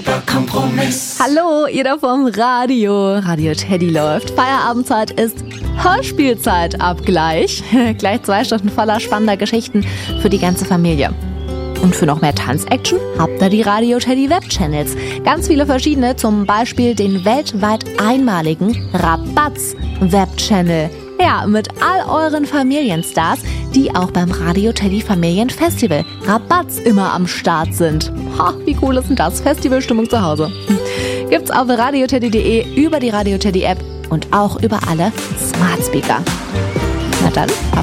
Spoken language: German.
guter Kompromiss. Hallo, ihr da vom Radio. Radio Teddy läuft. Feierabendzeit ist Hörspielzeit ab gleich. Gleich 2 Stunden voller spannender Geschichten für die ganze Familie. Und für noch mehr Tanzaction habt ihr die Radio Teddy Webchannels. Ganz viele verschiedene, zum Beispiel den weltweit einmaligen Rabatz Webchannel. Ja, mit all euren Familienstars, die auch beim Radio Teddy Familienfestival Rabatz immer am Start sind. Ha, wie cool ist denn das? Festivalstimmung zu Hause. Gibt's auf radioteddy.de, über die Radio Teddy App und auch über alle Smart Speaker. Na dann,